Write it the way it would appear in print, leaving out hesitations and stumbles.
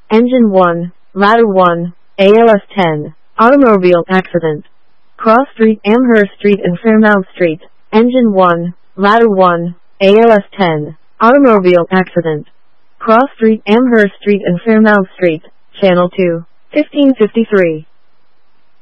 Engine 1, Ladder 1, ALS 10. Automobile accident. Cross Street, Amherst Street and Fairmount Street. Engine 1, Ladder 1, ALS 10. Automobile accident. Cross Street, Amherst Street and Fairmount Street. Channel 2. 1553.